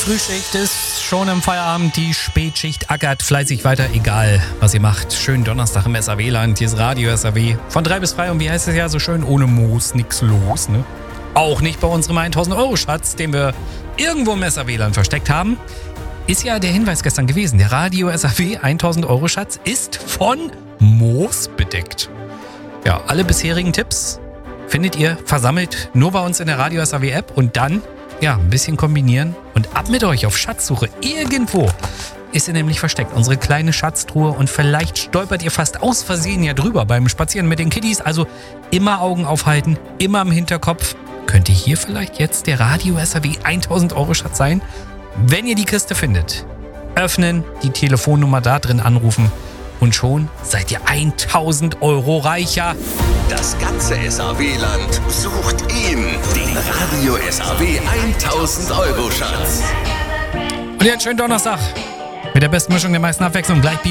Frühschicht ist schon im Feierabend, die Spätschicht ackert fleißig weiter, egal was ihr macht. Schönen Donnerstag im SAW-Land, hier ist Radio SAW. Von 3 bis 3 und wie heißt es ja so schön, ohne Moos nix los, ne? Auch nicht bei unserem 1000-Euro-Schatz, den wir irgendwo im SAW-Land versteckt haben. Ist ja der Hinweis gestern gewesen, der Radio SAW 1000-Euro-Schatz ist von Moos bedeckt. Ja, alle bisherigen Tipps findet ihr versammelt nur bei uns in der Radio SAW-App und dann ja, ein bisschen kombinieren und ab mit euch auf Schatzsuche. Irgendwo ist sie nämlich versteckt, unsere kleine Schatztruhe, und vielleicht stolpert ihr fast aus Versehen ja drüber beim Spazieren mit den Kiddies. Also immer Augen aufhalten, immer im Hinterkopf. Könnte hier vielleicht jetzt der Radio SAW 1000-Euro-Schatz sein? Wenn ihr die Kiste findet, öffnen, die Telefonnummer da drin anrufen und schon seid ihr 1000 Euro reicher. Das ganze SAW-Land sucht ihn, den Radio SAW 1000-Euro-Schatz. Und jetzt schönen Donnerstag mit der besten Mischung der meisten Abwechslung. Gleich